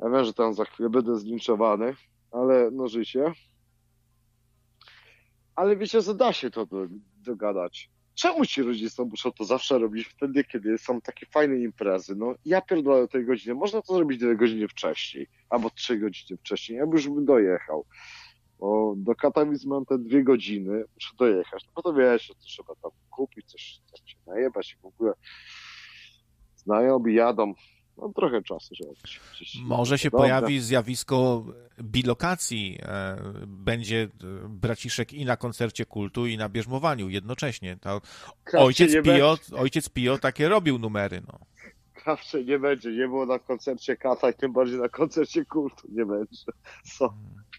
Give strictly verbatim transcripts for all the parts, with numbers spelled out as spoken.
Ja wiem, że tam za chwilę będę zlinczowany, ale no życie. Ale wiecie, że da się to do, dogadać. Czemu ci rodzice muszą to zawsze robić wtedy, kiedy są takie fajne imprezy? No ja pierdolę o tej godzinie. Można to zrobić dwie godziny wcześniej, albo trzy godziny wcześniej. Ja bym już bym dojechał. Bo do Katowic mam te dwie godziny, muszę dojechać. No bo to wiesz, to trzeba tam kupić, coś tam się najebać i w ogóle znajomi jadą. No trochę czasu, żeby gdzieś... Może się Dobra. pojawi zjawisko bilokacji. E, Będzie braciszek i na koncercie kultu, i na bierzmowaniu jednocześnie. To ojciec nie Pio, będzie. ojciec Pio takie robił numery, no. Zawsze nie będzie. Nie było na koncercie Kata i tym bardziej na koncercie kultu nie będzie. Co?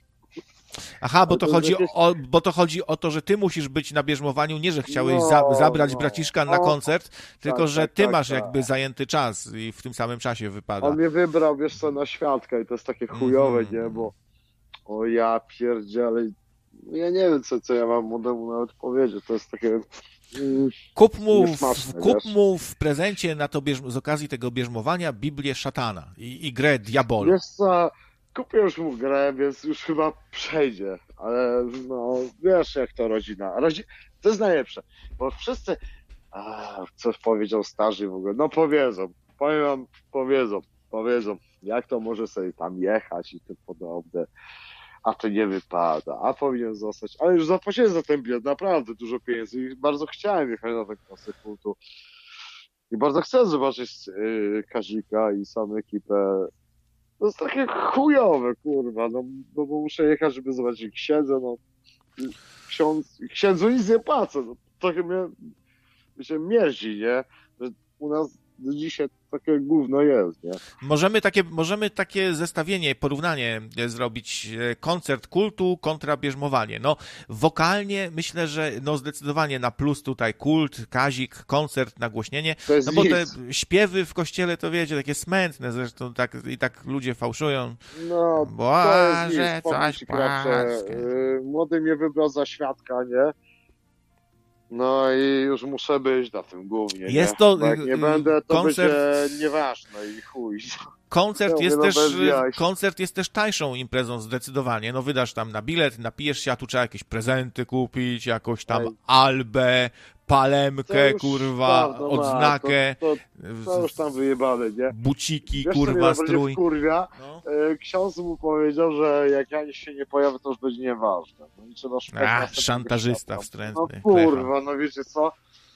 Aha, bo Ale to, to chodzi jest jakieś- o, bo to chodzi o to, że ty musisz być na bierzmowaniu, nie że chciałeś No, za, zabrać no. braciszka na O, koncert, tylko tak, że tak, ty tak, masz tak. jakby zajęty czas i w tym samym czasie wypada. On mnie wybrał, wiesz co, na świadka i to jest takie chujowe, Mhm. nie? Bo o ja pierdzielę. Ja nie wiem, co, co ja mam młodemu nawet powiedzieć. To jest takie... mm, Kup mu, Niesmaczne, w, kup wiesz? mu w prezencie na to bierz, z okazji tego bierzmowania Biblię szatana i, i grę Diabolu. Wiesz co, kupię już mu grę, więc już chyba przejdzie, ale no, wiesz jak to rodzina. Rodzi... To jest najlepsze, bo wszyscy, a, co powiedział starzy w ogóle, no powiedzą, powiem wam, powiedzą, powiedzą, jak to może sobie tam jechać i tym podobne, a to nie wypada, a powinien zostać, ale już zapłaciłem za ten bilet naprawdę dużo pieniędzy i bardzo chciałem jechać na ten koncert kultu. I bardzo chcę zobaczyć yy, Kazika i samą ekipę. To jest takie chujowe, kurwa, no, no bo muszę jechać, żeby zobaczyć księdza, no ksiądz, księdzu nic nie płacę, no trochę mnie, mnie się mierzi, nie, że u nas do dzisiaj takie gówno jest, nie. Możemy takie, możemy takie zestawienie, porównanie zrobić. Koncert kultu kontra bierzmowanie. No, wokalnie myślę, że no zdecydowanie na plus tutaj kult, Kazik, koncert, nagłośnienie. To jest No bo te nic. śpiewy w kościele to wiecie, takie smętne, zresztą tak, i tak ludzie fałszują. No, Bo, to a, jest że nic, powiem coś ci krawcze, płaskie. yy, młody mnie wybrał za świadka, nie. No i już muszę być na tym głównie, Jest nie? to, Bo jak y, nie y, będę, to koncert- będzie nieważne i chuj. Koncert Ja jest, mówię, też, no bez jaj. koncert jest też tańszą imprezą zdecydowanie. No wydasz tam na bilet, napijesz się, a tu trzeba jakieś prezenty kupić, jakąś tam Ej. albę, To palemkę, już kurwa, dawno ma, odznakę, To, to, to już tam wyjebane, nie? buciki, Wiesz, co mnie kurwa, najbardziej strój. wkurwia? No. E, Ksiądz mu powiedział, że jak ja się nie pojawię, to już będzie nieważne. No i trzeba szukać Ach, następnego szantażysta świadka. wstrętny, No klefa. kurwa, no wiecie co?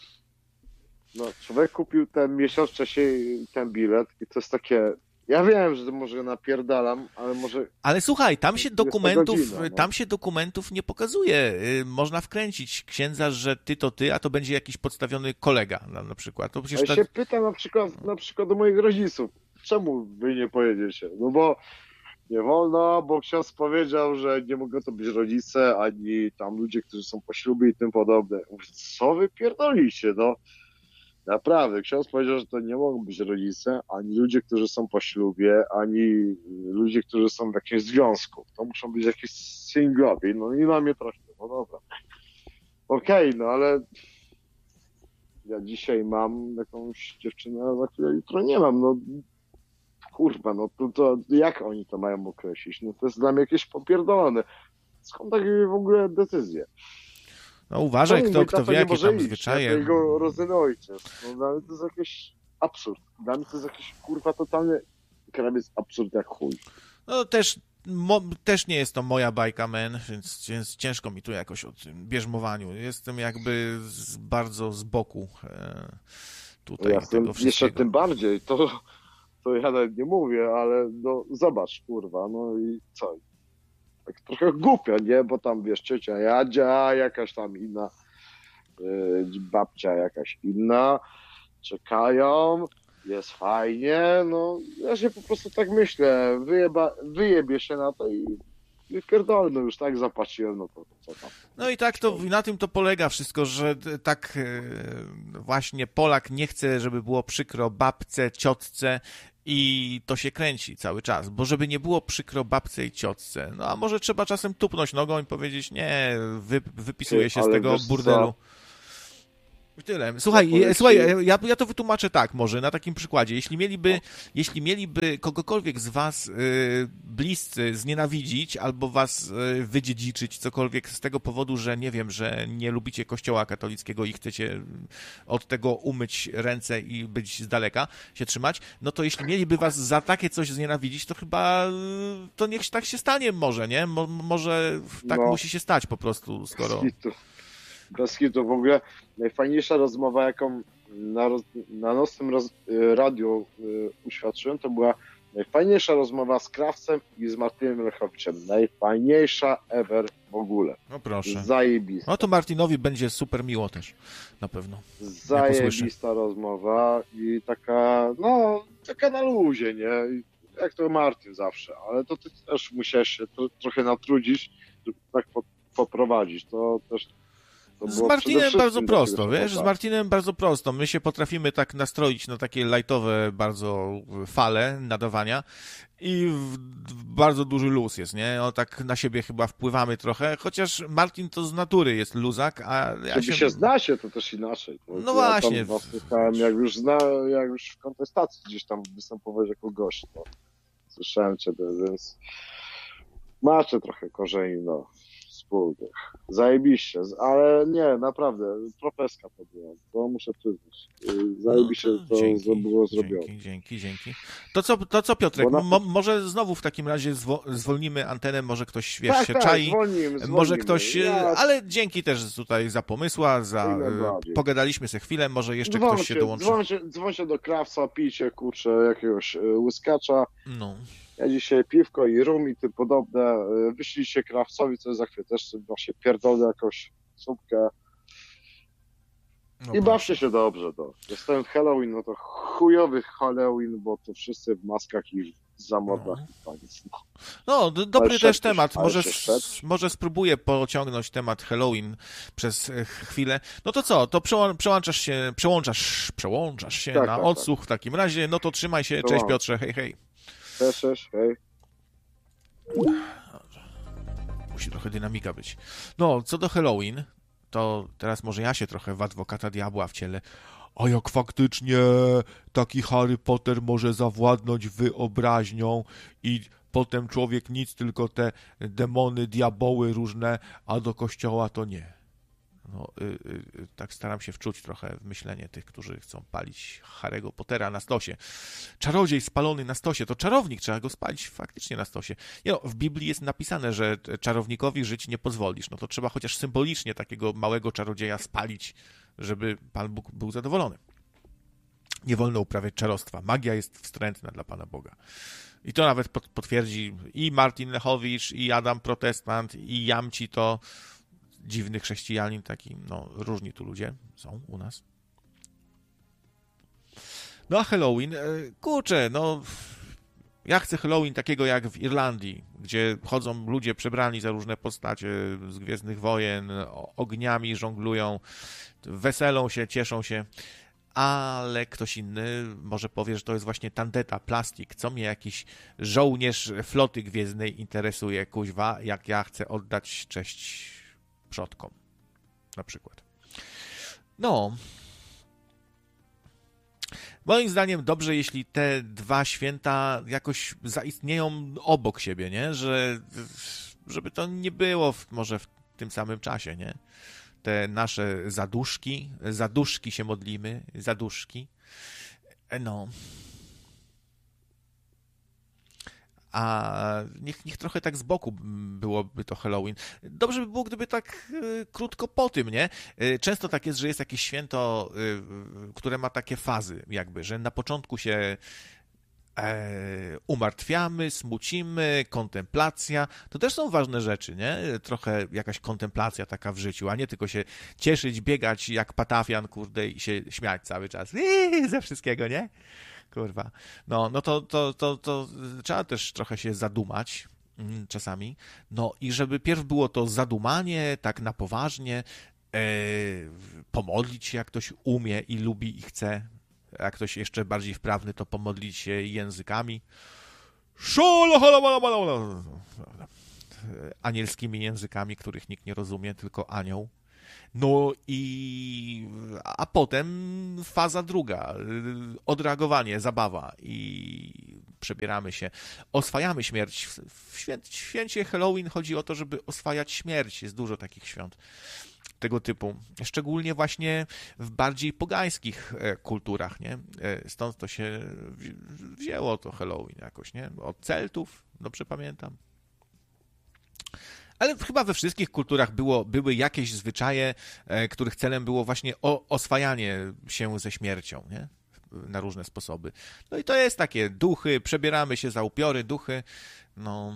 No, człowiek kupił ten miesiąc wcześniej ten bilet i to jest takie... Ja wiem, że to może napierdalam, ale może... Ale słuchaj, tam się dwudziesta dokumentów, godzina, no. tam się dokumentów nie pokazuje. Y, Można wkręcić księdza, że ty to ty, a to będzie jakiś podstawiony kolega na, na przykład. To przecież Ja tak... się pytam na przykład, na przykład do moich rodziców, czemu wy nie pojedziecie? No bo nie wolno, bo ksiądz powiedział, że nie mogą to być rodzice, ani tam ludzie, którzy są po ślubie i tym podobne. Mówię, co wy pierdolicie, no? Naprawdę, ksiądz powiedział, że to nie mogą być rodzice, ani ludzie, którzy są po ślubie, ani ludzie, którzy są w jakimś związku. To muszą być jakieś singlowie. No i na mnie trochę, no dobra. Okej, okay, no ale ja dzisiaj mam jakąś dziewczynę, a za chwilę jutro nie mam. No kurwa, no to, to jak oni to mają określić? No to jest dla mnie jakieś popierdolone. Skąd takie w ogóle decyzje? No uważaj, No, kto, mój kto tata wie, nie jakie może tam iść, zwyczaje. To jego rodziny ojciec. No dla mnie to jest jakiś absurd. Dla mnie to jest jakiś kurwa totalny krawiec absurd jak chuj. No też, mo, też nie jest to moja bajka, man, więc, więc ciężko mi tu jakoś o tym bierzmowaniu. Jestem jakby z, bardzo z boku e, tutaj Ja tego jestem wszystkiego. jeszcze tym bardziej, to, to ja nawet nie mówię, ale no zobacz kurwa, no i co? Tak trochę głupio, nie? Bo tam wiesz, ciocia Jadzia, jakaś tam inna yy, babcia jakaś inna, czekają, jest fajnie, no ja się po prostu tak myślę, wyjeba, wyjebie się na to i wypierdolę, no już tak zapłaciłem, no to co tam. No i tak to, na tym to polega wszystko, że tak e, właśnie Polak nie chce, żeby było przykro babce, ciotce i to się kręci cały czas, bo żeby nie było przykro babce i ciotce, no a może trzeba czasem tupnąć nogą i powiedzieć, nie, wy, wypisuję się Ty, z ale tego wiesz burdelu. co? Tyle. Słuchaj, je, słuchaj ja, ja to wytłumaczę tak może, na takim przykładzie. Jeśli mieliby, jeśli mieliby kogokolwiek z was y, bliscy znienawidzić albo was y, wydziedziczyć, cokolwiek z tego powodu, że nie wiem, że nie lubicie kościoła katolickiego i chcecie od tego umyć ręce i być z daleka, się trzymać, no to jeśli mieliby was za takie coś znienawidzić, to chyba y, to niech tak się stanie może, nie? Mo, może tak no. musi się stać po prostu, skoro... Bez hitu. W ogóle najfajniejsza rozmowa, jaką na, roz, na nocnym roz, radiu y, uświadczyłem, to była najfajniejsza rozmowa z Krawcem i z Martinem Lechowiczem. Najfajniejsza ever w ogóle. No proszę. Zajebista. No to Martinowi będzie super miło też, na pewno. Zajebista rozmowa i taka, no, taka na luzie, nie? Jak to Martin zawsze, ale to ty też musiałeś się to, trochę natrudzić, żeby tak po, poprowadzić. To też Z Martinem bardzo prosto, wiesz, z Martinem bardzo prosto. My się potrafimy tak nastroić na takie lightowe bardzo fale nadawania i w, w bardzo duży luz jest, nie? O, tak na siebie chyba wpływamy trochę, chociaż Martin to z natury jest luzak, a ja Kiedy się... się zna się, to też inaczej. To no ja właśnie. Tam słyszałem, jak już zna, jak już w kontestacji gdzieś tam występować jako gość, to słyszałem ciebie, więc macie trochę korzeni, no. Wspólnych. Zajebiście, ale nie, naprawdę, profeska to była, to muszę przyznać. Zajebiście no to, to dzięki, było zrobione. Dzięki, dzięki, dzięki. To co, to co Piotrek, na... Mo, może znowu w takim razie zwo, zwolnimy antenę, może ktoś, wiesz, tak, się tak, czai, zwolnimy, zwolnimy. może ktoś, ja... ale dzięki też tutaj za pomysła, za, pogadaliśmy sobie chwilę, może jeszcze dzwoncie, ktoś się dołączy. Dzwoncie, dzwoncie do Krawca, pijcie, kurczę, jakiegoś łyskacza. No. Ja dzisiaj piwko i rum i tym podobne. Wyślijcie Krawcowi, co za chwilę też sobie właśnie pierdolę jakąś słupkę. No I bawcie się dobrze. To. Jest ten Halloween, no to chujowy Halloween, bo to wszyscy w maskach i w zamordach. No, no d- dobry też temat. Może, może spróbuję pociągnąć temat Halloween przez chwilę. No to co, to przełą- przełączasz się, przełączasz, przełączasz się tak, na tak, odsłuch tak. w takim razie. No to trzymaj się. Cześć Piotrze, hej, hej. Cześć, cześć, hej. Musi trochę dynamika być. No, co do Halloween, to teraz może ja się trochę w adwokata diabła wcielę. A jak faktycznie taki Harry Potter może zawładnąć wyobraźnią i potem człowiek nic, tylko te demony, diaboły różne, a do kościoła to nie. No, y, y, tak staram się wczuć trochę w myślenie tych, którzy chcą palić Harry'ego Pottera na stosie. Czarodziej spalony na stosie, to czarownik, trzeba go spalić faktycznie na stosie. Nie, no, w Biblii jest napisane, że czarownikowi żyć nie pozwolisz, no to trzeba chociaż symbolicznie takiego małego czarodzieja spalić, żeby Pan Bóg był zadowolony. Nie wolno uprawiać czarostwa. Magia jest wstrętna dla Pana Boga. I to nawet potwierdzi i Martin Lechowicz, i Adam Protestant, i Jamci to dziwny chrześcijanin taki, no różni tu ludzie są u nas. No a Halloween, kurczę, no ja chcę Halloween takiego jak w Irlandii, gdzie chodzą ludzie przebrani za różne postacie z Gwiezdnych Wojen, ogniami żonglują, weselą się, cieszą się, ale ktoś inny może powie, że to jest właśnie tandeta, plastik, co mnie jakiś żołnierz floty gwiezdnej interesuje, kuźwa, jak ja chcę oddać cześć przodkom, na przykład. No, moim zdaniem dobrze, jeśli te dwa święta jakoś zaistnieją obok siebie, nie? Że, żeby to nie było w, może w tym samym czasie, nie? Te nasze zaduszki, zaduszki się modlimy, zaduszki, no. A niech, niech trochę tak z boku byłoby to Halloween. Dobrze by było, gdyby tak y, krótko po tym, nie? Y, często tak jest, że jest jakieś święto, y, które ma takie fazy jakby, że na początku się e, umartwiamy, smucimy, kontemplacja. To też są ważne rzeczy, nie? Trochę jakaś kontemplacja taka w życiu, a nie tylko się cieszyć, biegać jak patafian, kurde, i się śmiać cały czas. Iii, ze wszystkiego, nie? Kurwa. No, no to, to, to, to trzeba też trochę się zadumać mm, czasami. No i żeby pierw było to zadumanie, tak na poważnie, e, pomodlić się, jak ktoś umie i lubi i chce. Jak ktoś jeszcze bardziej wprawny, to pomodlić się językami. Anielskimi językami, których nikt nie rozumie, tylko anioł. No i a potem faza druga, odreagowanie, zabawa i przebieramy się, oswajamy śmierć. W świę- w święcie Halloween chodzi o to, żeby oswajać śmierć. Jest dużo takich świąt tego typu, szczególnie właśnie w bardziej pogańskich e, kulturach, nie? E, Stąd to się wzi- wzięło to Halloween jakoś, nie? Od Celtów, dobrze pamiętam. Ale chyba we wszystkich kulturach było, były jakieś zwyczaje, e, których celem było właśnie o, oswajanie się ze śmiercią, nie? Na różne sposoby. No i to jest takie duchy, przebieramy się za upiory, duchy, no...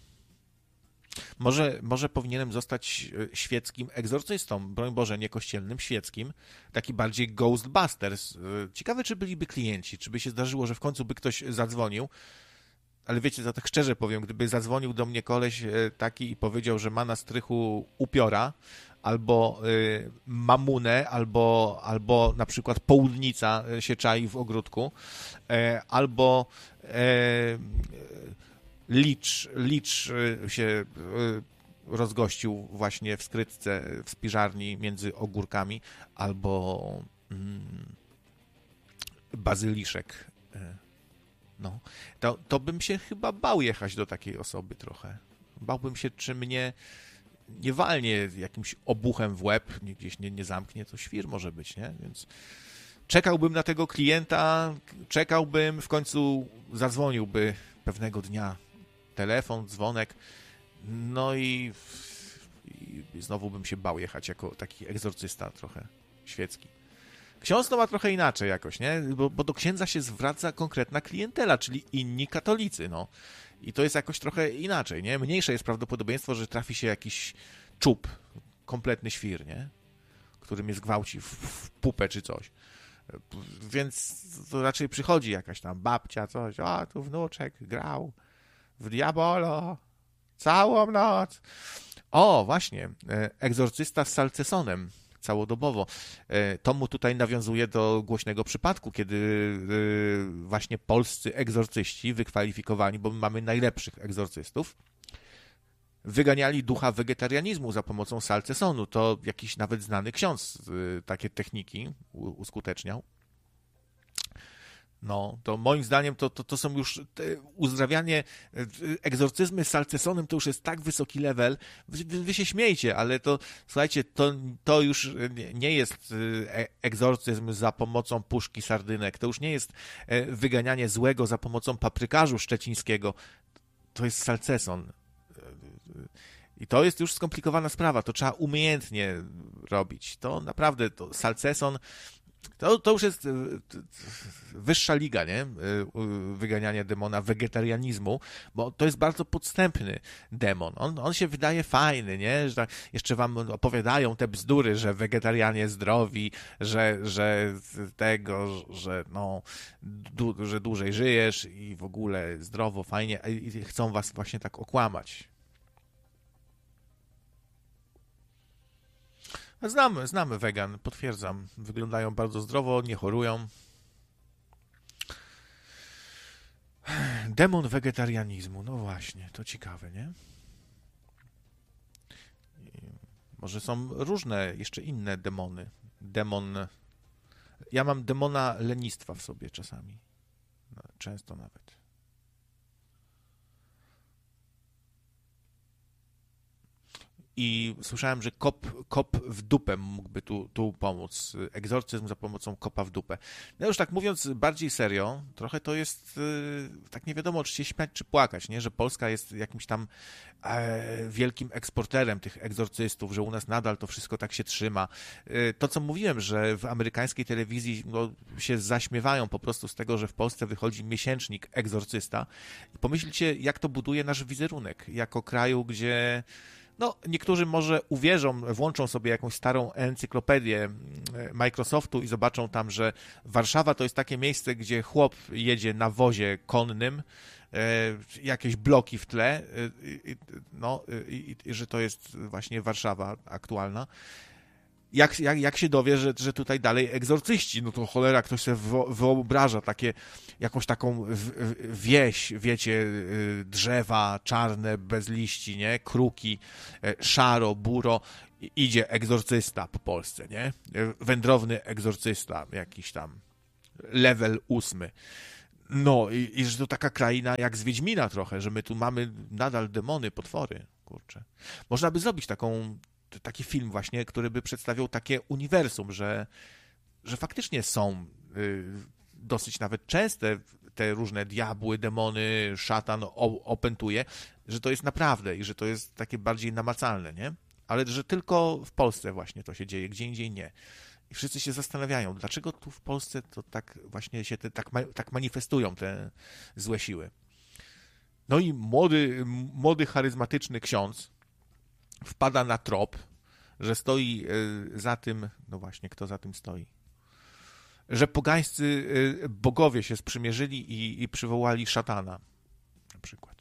Może, może powinienem zostać e, świeckim egzorcystą, broń Boże, nie kościelnym, świeckim, taki bardziej Ghostbusters. E, Ciekawe, czy byliby klienci, czy by się zdarzyło, że w końcu by ktoś zadzwonił, ale wiecie, za tak szczerze powiem, gdyby zadzwonił do mnie koleś e, taki i powiedział, że ma na strychu upiora, albo y, mamunę, albo, albo na przykład południca e, się czai w ogródku, e, albo e, licz, licz e, się e, rozgościł właśnie w skrytce, w spiżarni między ogórkami, albo mm, bazyliszek. e, No, to, to bym się chyba bał jechać do takiej osoby trochę. Bałbym się, czy mnie nie walnie jakimś obuchem w łeb, nie, gdzieś nie, nie zamknie, to świr może być, nie? Więc czekałbym na tego klienta, czekałbym, w końcu zadzwoniłby pewnego dnia telefon, dzwonek, no i, i znowu bym się bał jechać jako taki egzorcysta trochę świecki. Ksiądz to ma trochę inaczej jakoś, nie? Bo, bo do księdza się zwraca konkretna klientela, czyli inni katolicy, no. I to jest jakoś trochę inaczej, nie? Mniejsze jest prawdopodobieństwo, że trafi się jakiś czub, kompletny świr, nie? Który mnie zgwałci w, w pupę czy coś. Więc to raczej przychodzi jakaś tam babcia, coś, a tu wnuczek grał w Diabolo całą noc. O, właśnie, egzorcysta z salcesonem. Całodobowo. To mu tutaj nawiązuje do głośnego przypadku, kiedy właśnie polscy egzorcyści wykwalifikowani, bo my mamy najlepszych egzorcystów, wyganiali ducha wegetarianizmu za pomocą salcesonu. To jakiś nawet znany ksiądz takie techniki uskuteczniał. No, to moim zdaniem to, to, to są już uzdrawianie, egzorcyzmy z salcesonem to już jest tak wysoki level. Wy, wy się śmiejcie, ale to, słuchajcie, to, to już nie jest egzorcyzm za pomocą puszki sardynek, to już nie jest wyganianie złego za pomocą paprykarzu szczecińskiego. To jest salceson. I to jest już skomplikowana sprawa, to trzeba umiejętnie robić. To naprawdę, to salceson To, to już jest wyższa liga, nie? Wyganiania demona, wegetarianizmu, bo to jest bardzo podstępny demon. On, on się wydaje fajny, nie? Że tak jeszcze wam opowiadają te bzdury, że wegetarianie zdrowi, że, że tego, że no, du, że dłużej żyjesz i w ogóle zdrowo, fajnie, i chcą was właśnie tak okłamać. Znamy, znamy wegan, potwierdzam. Wyglądają bardzo zdrowo, nie chorują. Demon wegetarianizmu, no właśnie, to ciekawe, nie? Może są różne, jeszcze inne demony. Demon... Ja mam demona lenistwa w sobie czasami. Często nawet. I słyszałem, że kop, kop w dupę mógłby tu, tu pomóc. Egzorcyzm za pomocą kopa w dupę. No już tak mówiąc bardziej serio, trochę to jest yy, tak nie wiadomo, czy się śmiać, czy płakać, nie? Że Polska jest jakimś tam e, wielkim eksporterem tych egzorcystów, że u nas nadal to wszystko tak się trzyma. Yy, to, co mówiłem, że w amerykańskiej telewizji no, się zaśmiewają po prostu z tego, że w Polsce wychodzi miesięcznik egzorcysta. I pomyślcie, jak to buduje nasz wizerunek jako kraju, gdzie no, niektórzy może uwierzą, włączą sobie jakąś starą encyklopedię Microsoftu i zobaczą tam, że Warszawa to jest takie miejsce, gdzie chłop jedzie na wozie konnym, e, jakieś bloki w tle, e, no, i, i, że to jest właśnie Warszawa aktualna. Jak, jak, jak się dowie, że, że tutaj dalej egzorcyści, no to cholera, ktoś sobie wyobraża takie, jakąś taką wieś, wiecie, drzewa czarne, bez liści, nie? Kruki, szaro, buro idzie egzorcysta po Polsce, nie? Wędrowny egzorcysta, jakiś tam level ósmy. No i, i że to taka kraina jak z Wiedźmina trochę, że my tu mamy nadal demony, potwory, kurczę. Można by zrobić taką, taki film właśnie, który by przedstawiał takie uniwersum, że, że faktycznie są y, dosyć nawet częste te różne diabły, demony, szatan o, opętuje, że to jest naprawdę i że to jest takie bardziej namacalne, nie? Ale że tylko w Polsce właśnie to się dzieje, gdzie indziej nie. I wszyscy się zastanawiają, dlaczego tu w Polsce to tak właśnie się te, tak, tak manifestują te złe siły. No i młody, młody, charyzmatyczny ksiądz wpada na trop, że stoi za tym, no właśnie, kto za tym stoi? Że pogańscy bogowie się sprzymierzyli i, i przywołali szatana, na przykład.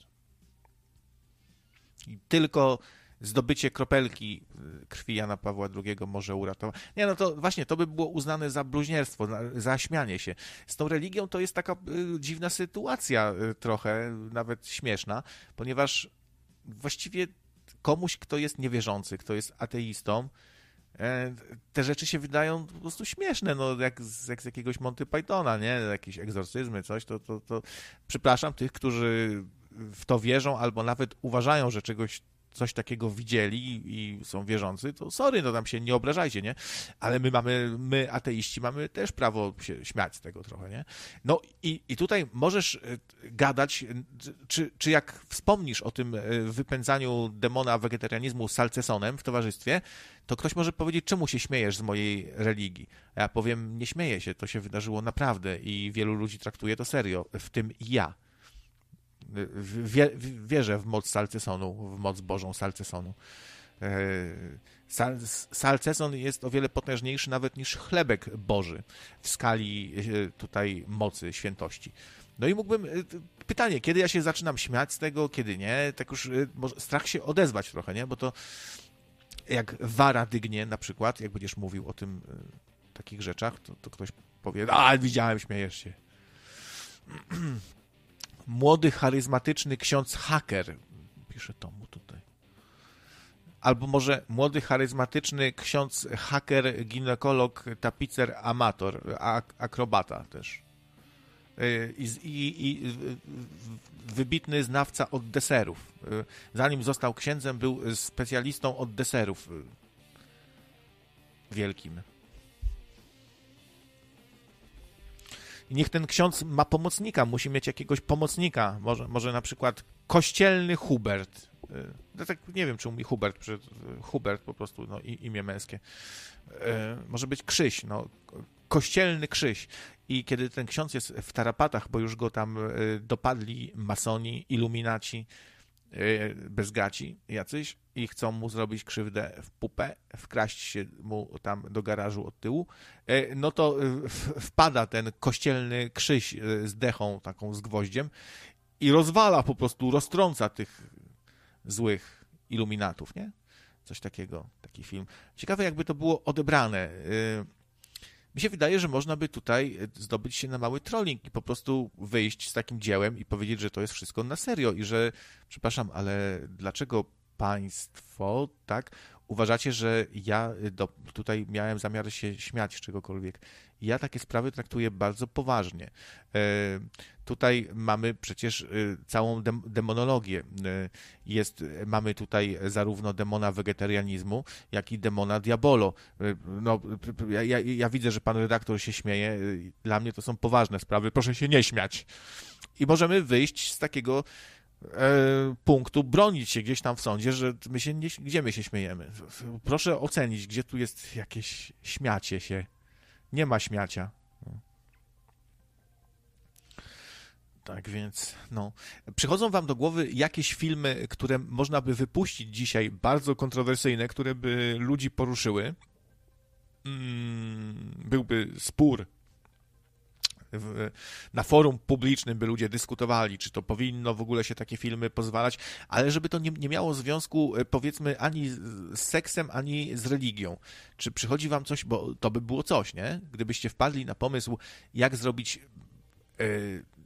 I tylko zdobycie kropelki krwi Jana Pawła drugiego może uratować. Nie, no to właśnie, to by było uznane za bluźnierstwo, za śmianie się. Z tą religią to jest taka y, dziwna sytuacja y, trochę, nawet śmieszna, ponieważ właściwie komuś, kto jest niewierzący, kto jest ateistą, y, te rzeczy się wydają po prostu śmieszne, no jak z, jak z jakiegoś Monty Pythona, nie? Jakieś egzorcyzmy, coś, to, to, to przepraszam tych, którzy w to wierzą albo nawet uważają, że czegoś coś takiego widzieli i są wierzący, to sorry, no tam się nie obrażajcie, nie? Ale my mamy, my ateiści mamy też prawo się śmiać z tego trochę, nie? No i, i tutaj możesz gadać, czy, czy jak wspomnisz o tym wypędzaniu demona wegetarianizmu salcesonem w towarzystwie, to ktoś może powiedzieć, czemu się śmiejesz z mojej religii? A ja powiem, nie śmieję się, to się wydarzyło naprawdę i wielu ludzi traktuje to serio, w tym i ja. Wie, wierzę w moc salcesonu, w moc Bożą salcesonu. Sal, salceson jest o wiele potężniejszy nawet niż chlebek Boży w skali tutaj mocy, świętości. No i mógłbym... Pytanie, kiedy ja się zaczynam śmiać z tego, kiedy nie? Tak już może strach się odezwać trochę, nie? Bo to jak wara dygnie na przykład, jak będziesz mówił o tym takich rzeczach, to, to ktoś powie, a widziałem, śmiejesz się. Młody, charyzmatyczny ksiądz haker. Pisze tomu tutaj. Albo może młody, charyzmatyczny ksiądz haker, ginekolog, tapicer, amator, ak- akrobata też. I, i, i wybitny znawca od deserów. Zanim został księdzem, był specjalistą od deserów wielkim. I niech ten ksiądz ma pomocnika, musi mieć jakiegoś pomocnika, może, może na przykład kościelny Hubert. Ja tak nie wiem, czy mówi Hubert, Hubert po prostu, no, imię męskie. Może być Krzyś, no, kościelny Krzyś. I kiedy ten ksiądz jest w tarapatach, bo już go tam dopadli masoni, iluminaci, bez gaci jacyś i chcą mu zrobić krzywdę w pupę, wkraść się mu tam do garażu od tyłu, no to wpada ten kościelny Krzyś z dechą taką z gwoździem i rozwala po prostu, roztrąca tych złych iluminatów, nie? Coś takiego, taki film. Ciekawe, jakby to było odebrane. Mi się wydaje, że można by tutaj zdobyć się na mały trolling i po prostu wyjść z takim dziełem i powiedzieć, że to jest wszystko na serio i że, przepraszam, ale dlaczego państwo, tak, uważacie, że ja do, tutaj miałem zamiar się śmiać z czegokolwiek? Ja takie sprawy traktuję bardzo poważnie. E, tutaj mamy przecież e, całą dem, demonologię. E, jest, mamy tutaj zarówno demona wegetarianizmu, jak i demona diabolo. E, no, ja, ja, ja widzę, że pan redaktor się śmieje. E, dla mnie to są poważne sprawy. Proszę się nie śmiać. I możemy wyjść z takiego punktu, bronić się gdzieś tam w sądzie, że my się nie, gdzie my się śmiejemy. Proszę ocenić, gdzie tu jest jakieś śmiacie się. Nie ma śmiacia. Tak więc, no. Przychodzą wam do głowy jakieś filmy, które można by wypuścić dzisiaj, bardzo kontrowersyjne, które by ludzi poruszyły? Mm, byłby spór na forum publicznym, by ludzie dyskutowali, czy to powinno w ogóle się takie filmy pozwalać, ale żeby to nie, nie miało związku, powiedzmy, ani z seksem, ani z religią. Czy przychodzi wam coś, bo to by było coś, nie? Gdybyście wpadli na pomysł, jak zrobić yy,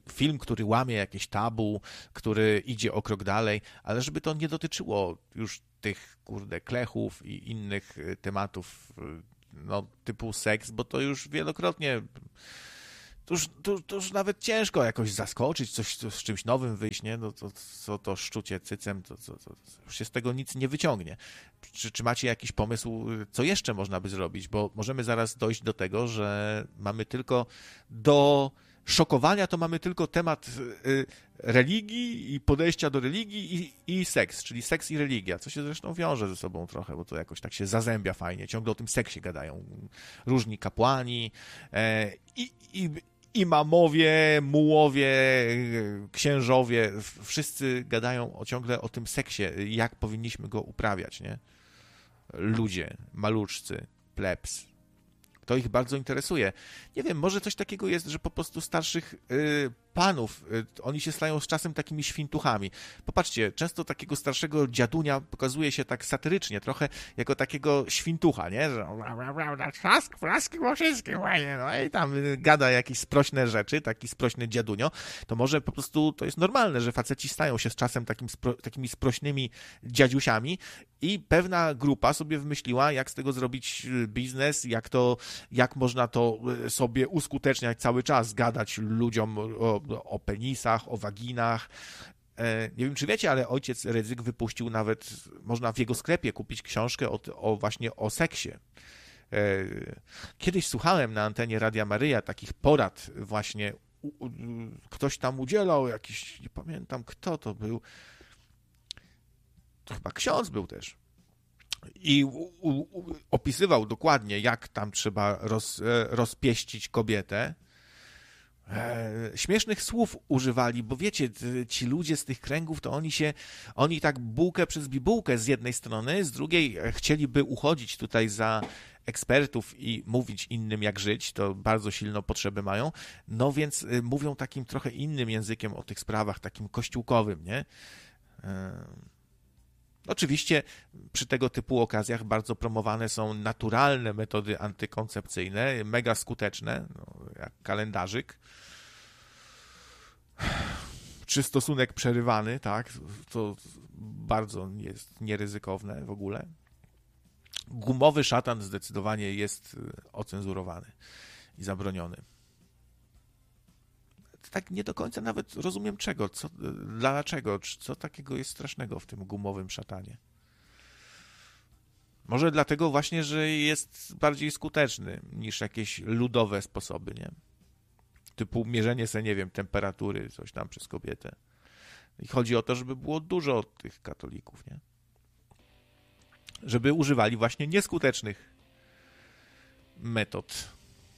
film, który łamie jakieś tabu, który idzie o krok dalej, ale żeby to nie dotyczyło już tych, kurde, klechów i innych tematów, no, typu seks, bo to już wielokrotnie, to już, to, to już nawet ciężko jakoś zaskoczyć, coś z czymś nowym wyjść, nie? No to, to, to szczucie cycem, to, to, to już się z tego nic nie wyciągnie. Czy, czy macie jakiś pomysł, co jeszcze można by zrobić? Bo możemy zaraz dojść do tego, że mamy tylko do szokowania, to mamy tylko temat y, religii i podejścia do religii i, i seks, czyli seks i religia, co się zresztą wiąże ze sobą trochę, bo to jakoś tak się zazębia fajnie, ciągle o tym seksie gadają różni kapłani e, i, i imamowie, mułowie, księżowie, wszyscy gadają o, ciągle o tym seksie, jak powinniśmy go uprawiać, nie? Ludzie, maluczcy, plebs. To ich bardzo interesuje. Nie wiem, może coś takiego jest, że po prostu starszych y, panów, y, oni się stają z czasem takimi świntuchami. Popatrzcie, często takiego starszego dziadunia pokazuje się tak satyrycznie, trochę jako takiego świntucha, nie? Że flask, flaski po wszystkim, no i tam gada jakieś sprośne rzeczy, taki sprośny dziadunio. To może po prostu to jest normalne, że faceci stają się z czasem takim spro, takimi sprośnymi dziadziusiami i pewna grupa sobie wymyśliła, jak z tego zrobić biznes, jak to, jak można to sobie uskuteczniać cały czas, gadać ludziom o, o penisach, o waginach. Nie wiem, czy wiecie, ale ojciec Rydzyk wypuścił nawet, można w jego sklepie kupić książkę o, o właśnie o seksie. Kiedyś słuchałem na antenie Radia Maryja takich porad właśnie, u, u, ktoś tam udzielał, jakiś, nie pamiętam kto to był, to chyba ksiądz był też. I u, u, opisywał dokładnie, jak tam trzeba roz, rozpieścić kobietę. E, śmiesznych słów używali, bo wiecie, ci ludzie z tych kręgów, to oni się, oni tak bułkę przez bibułkę z jednej strony, z drugiej chcieliby uchodzić tutaj za ekspertów i mówić innym, jak żyć, to bardzo silną potrzebę mają, no więc mówią takim trochę innym językiem o tych sprawach, takim kościółkowym, nie? E, Oczywiście przy tego typu okazjach bardzo promowane są naturalne metody antykoncepcyjne, mega skuteczne, no, jak kalendarzyk, czy stosunek przerywany, tak, to bardzo jest nieryzykowne w ogóle. Gumowy szatan zdecydowanie jest ocenzurowany i zabroniony. Tak nie do końca nawet rozumiem czego, co, dlaczego, co takiego jest strasznego w tym gumowym szatanie. Może dlatego właśnie, że jest bardziej skuteczny niż jakieś ludowe sposoby, nie? Typu mierzenie sobie, nie wiem, temperatury, coś tam przez kobietę. I chodzi o to, żeby było dużo tych katolików, nie? Żeby używali właśnie nieskutecznych metod.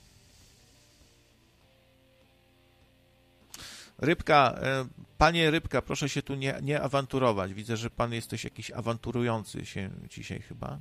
Rybka, panie Rybka, proszę się tu nie, nie awanturować. Widzę, że pan jesteś jakiś awanturujący się dzisiaj chyba.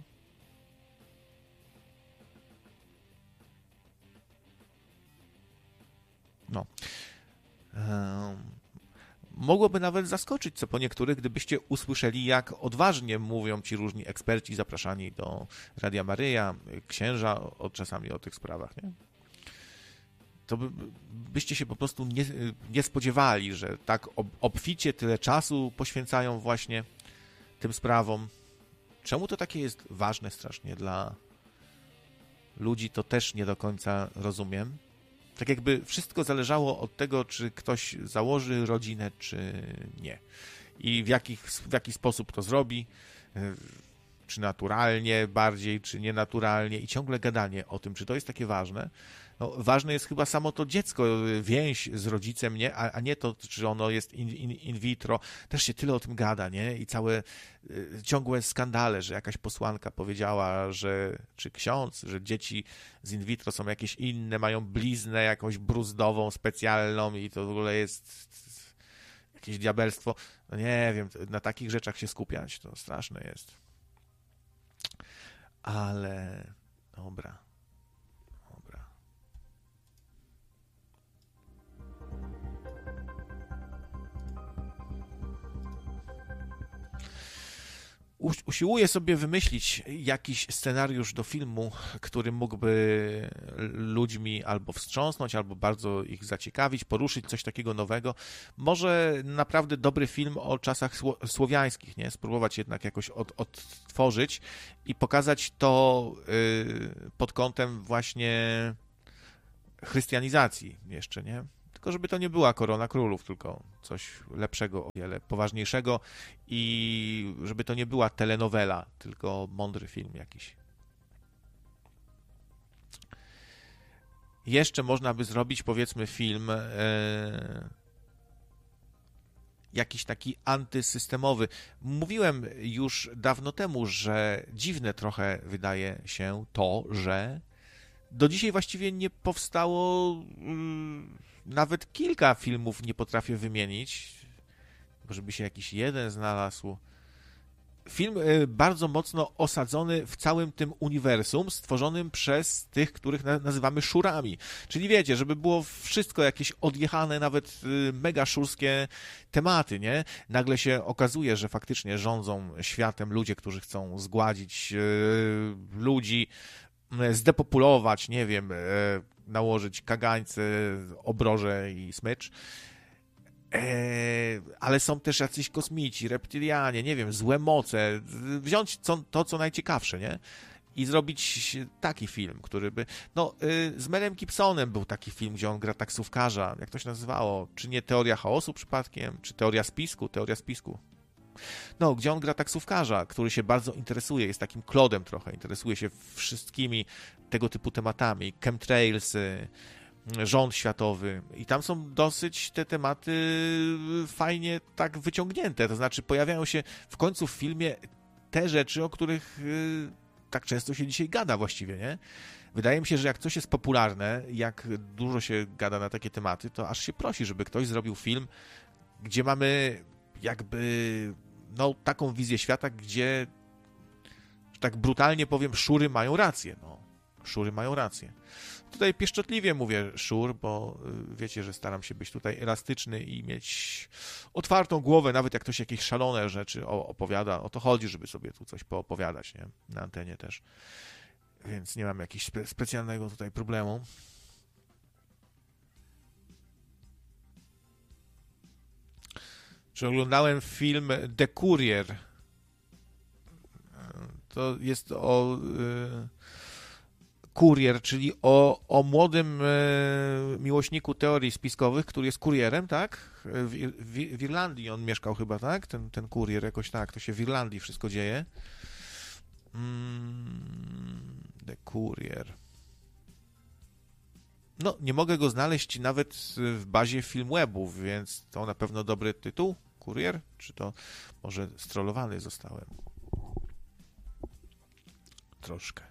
No. Um, mogłoby nawet zaskoczyć co po niektórych, gdybyście usłyszeli, jak odważnie mówią ci różni eksperci zapraszani do Radia Maryja, księża o, czasami o tych sprawach, nie? To by, byście się po prostu nie, nie spodziewali, że tak obficie tyle czasu poświęcają właśnie tym sprawom. Czemu to takie jest ważne strasznie dla ludzi, to też nie do końca rozumiem. Tak jakby wszystko zależało od tego, czy ktoś założy rodzinę, czy nie. I w, jakich, w jaki sposób to zrobi, czy naturalnie bardziej, czy nienaturalnie i ciągle gadanie o tym, czy to jest takie ważne. No, ważne jest chyba samo to dziecko, więź z rodzicem, nie? A, a nie to, czy ono jest in, in, in vitro. Też się tyle o tym gada, nie? I całe y, ciągłe skandale, że jakaś posłanka powiedziała, że czy ksiądz, że dzieci z in vitro są jakieś inne, mają bliznę jakąś bruzdową, specjalną i to w ogóle jest jakieś diabelstwo. No nie wiem, na takich rzeczach się skupiać, to straszne jest. Ale dobra. usiłuje sobie wymyślić jakiś scenariusz do filmu, który mógłby ludźmi albo wstrząsnąć, albo bardzo ich zaciekawić, poruszyć coś takiego nowego. Może naprawdę dobry film o czasach słowiańskich, nie? Spróbować jednak jakoś od, odtworzyć i pokazać to pod kątem właśnie chrystianizacji jeszcze, nie? Tylko żeby to nie była Korona Królów, tylko coś lepszego, o wiele poważniejszego i żeby to nie była telenowela, tylko mądry film jakiś. Jeszcze można by zrobić, powiedzmy, film e, jakiś taki antysystemowy. Mówiłem już dawno temu, że dziwne trochę wydaje się to, że do dzisiaj właściwie nie powstało... Mm, nawet kilka filmów nie potrafię wymienić, żeby się jakiś jeden znalazł. Film bardzo mocno osadzony w całym tym uniwersum, stworzonym przez tych, których nazywamy szurami. Czyli wiecie, żeby było wszystko jakieś odjechane, nawet mega szurskie tematy, nie? Nagle się okazuje, że faktycznie rządzą światem ludzie, którzy chcą zgładzić yy, ludzi, zdepopulować, nie wiem, nałożyć kagańce, obroże i smycz. Ale są też jacyś kosmici, reptilianie, nie wiem, złe moce. Wziąć co, to, co najciekawsze, nie? I zrobić taki film, który by... No, z Melem Gibsonem był taki film, gdzie on gra taksówkarza. Jak to się nazywało? Czy nie Teoria Chaosu przypadkiem? Czy Teoria Spisku? Teoria Spisku. No, gdzie on gra taksówkarza, który się bardzo interesuje, jest takim klodem trochę, interesuje się wszystkimi tego typu tematami, chemtrailsy, rząd światowy i tam są dosyć te tematy fajnie tak wyciągnięte, to znaczy pojawiają się w końcu w filmie te rzeczy, o których tak często się dzisiaj gada właściwie, nie? Wydaje mi się, że jak coś jest popularne, jak dużo się gada na takie tematy, to aż się prosi, żeby ktoś zrobił film, gdzie mamy jakby no, taką wizję świata, gdzie, że tak brutalnie powiem, szury mają rację. No, szury mają rację. Tutaj pieszczotliwie mówię szur, bo wiecie, że staram się być tutaj elastyczny i mieć otwartą głowę, nawet jak ktoś jakieś szalone rzeczy opowiada. O to chodzi, żeby sobie tu coś poopowiadać, nie? Na antenie też. Więc nie mam jakiegoś spe- specjalnego tutaj problemu. Czy oglądałem film The Courier. To jest o y, kurier, czyli o, o młodym y, miłośniku teorii spiskowych, który jest kurierem, tak? W, w, w Irlandii on mieszkał chyba, tak? Ten, ten kurier jakoś tak, to się w Irlandii wszystko dzieje. Mm, The Courier. No, nie mogę go znaleźć nawet w bazie Filmwebów, więc to na pewno dobry tytuł. Kurier? Czy to może strollowany zostałem? Troszkę.